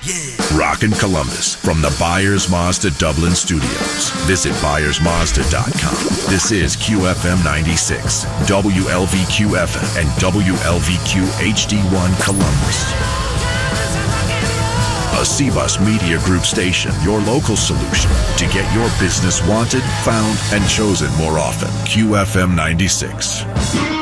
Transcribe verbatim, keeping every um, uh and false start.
Rockin' Columbus from the Byers Mazda Dublin Studios. Visit Byers Mazda dot com. This is Q F M ninety-six, W L V Q F M, and W L V Q H D one Columbus. A C Bus Media Group station, your local solution to get your business wanted, found, and chosen more often. Q F M ninety-six.